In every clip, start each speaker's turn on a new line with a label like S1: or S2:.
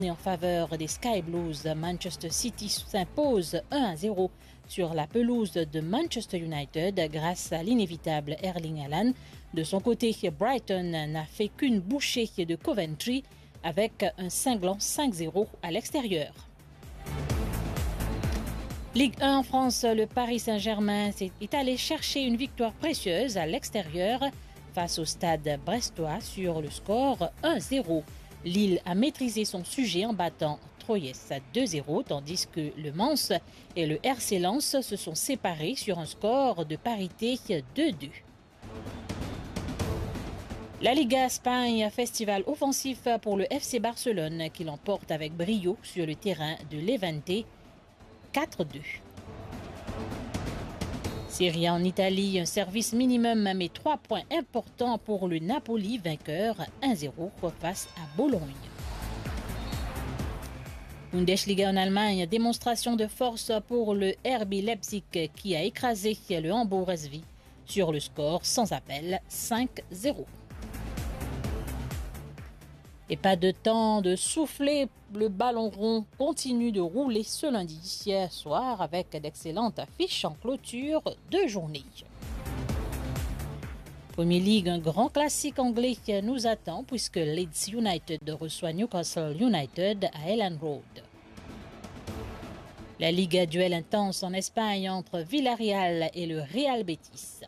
S1: En faveur des Sky Blues, Manchester City s'impose 1-0 sur la pelouse de Manchester United grâce à l'inévitable Erling Haaland. De son côté, Brighton n'a fait qu'une bouchée de Coventry avec un cinglant 5-0 à l'extérieur. Ligue 1 en France, le Paris Saint-Germain est allé chercher une victoire précieuse à l'extérieur face au Stade brestois sur le score 1-0. Lille a maîtrisé son sujet en battant Troyes à 2-0, tandis que Le Mans et le RC Lens se sont séparés sur un score de parité 2-2. La Liga Espagne, festival offensif pour le FC Barcelone qui l'emporte avec brio sur le terrain de Levante 4-2. Serie A en Italie, un service minimum mais 3 points importants pour le Napoli, vainqueur 1-0 face à Bologne. Bundesliga en Allemagne, démonstration de force pour le RB Leipzig qui a écrasé le Hamburg SV sur le score sans appel 5-0. Et pas de temps de souffler, le ballon rond continue de rouler ce lundi soir avec d'excellentes affiches en clôture de journée. Premier League, un grand classique anglais nous attend puisque Leeds United reçoit Newcastle United à Elland Road. La Liga, duel intense en Espagne entre Villarreal et le Real Betis.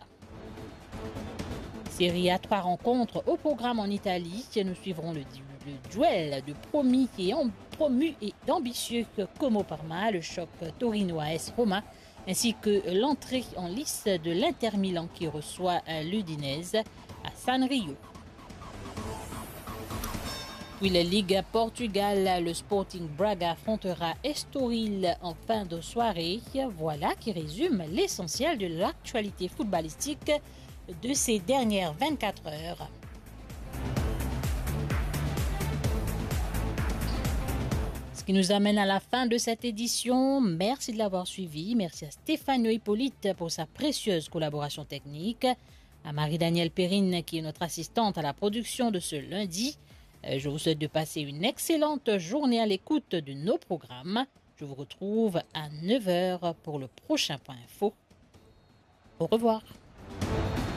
S1: Serie A, 3 rencontres au programme en Italie. Nous suivrons le duel de promu et d'ambitieux Como Parma, le choc Torino AS Roma, ainsi que l'entrée en lice de l'Inter Milan qui reçoit l'Udinese à Sanrio. Puis la Liga Portugal, le Sporting Braga affrontera Estoril en fin de soirée. Voilà qui résume l'essentiel de l'actualité footballistique de ces dernières 24 heures. Ce qui nous amène à la fin de cette édition. Merci de l'avoir suivi. Merci à Stéphane Hippolyte pour sa précieuse collaboration technique. À Marie-Danielle Perrine qui est notre assistante à la production de ce lundi. Je vous souhaite de passer une excellente journée à l'écoute de nos programmes. Je vous retrouve à 9 h pour le prochain point info. Au revoir.